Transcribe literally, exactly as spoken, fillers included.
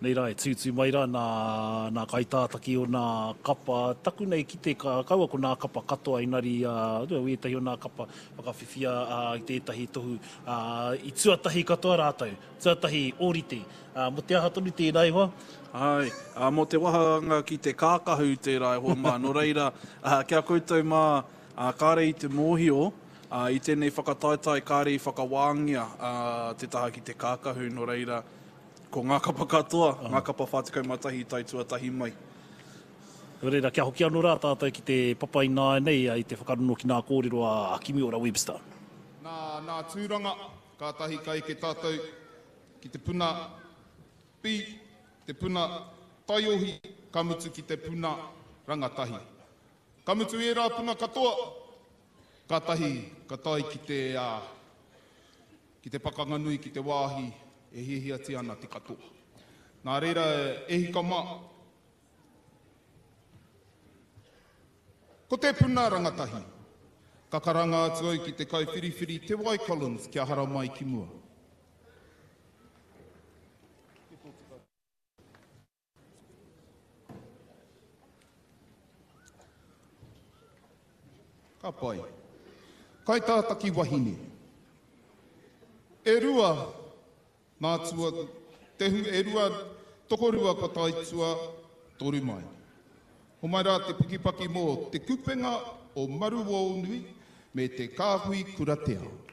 Nei rā, e tūtū mai rā nā, nā kaitātaki o nā kapa. Taku nei ki te ka, kaua ko nā kapa katoa inari, uh, uetahi o nā kapa whakawhiwhia uh, i tētahi tohu uh, i tuatahi katoa rātou, tuatahi ōrite. Uh, mo te aha tonu tēnei hoa? Ai, uh, mo te wahanga ki te kākahu tērā hoa mā, no reira, uh, kia koutou mā uh, kāre i te mōhio, uh, i tēnei whakataetai kāre i whakawāngia uh, te taha ki te kākahu, no reira, ko ngā kapa katoa, uh-huh. ngā kapa whātikau matahi tai tuatahi mai. Reira, kia hoki anō rā tātou ki te papaina nei i te whakarono ki nā kōrero a Kimi Ora Webster. Nā, nā tūranga, kātahi kai ke tātou ki te puna pi, te puna taiohi, kamutu ki te puna rangatahi. Kamutu e rā puna katoa, kātahi katai ki te, uh, ki te pakanganui, ki te wāhi, e hihia ti ana te katoa. Nā reira, e hika mā. Ko te puna rangatahi, ka karanga atu au ki te kauwhiriwhiri Te Wai Collins kia hara mai ki mua. Ka pai. Kai tātaki wahine. E rua, nā tua, te hu e rua, toko rua ko tai tua, toru mai. Ho mai rā te pukipaki mō te kupenga o Maru Wōnui me te kāhui kuratea.